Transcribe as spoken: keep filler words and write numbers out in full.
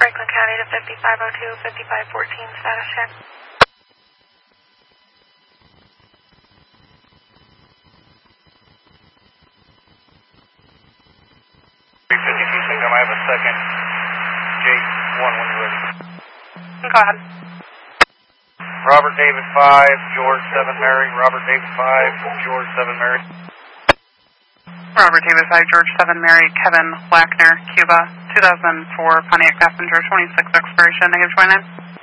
Franklin County to fifty-five oh two, fifty-five fourteen, status check. three fifty-two, I have a second J one when you're ready. Go ahead. Robert David five, George seven Mary, Robert David five, George seven Mary. Robert David five, George seven Mary, Kevin Lackner, Cuba, two thousand four Pontiac passenger, twenty-six expiration, negative twenty-nine.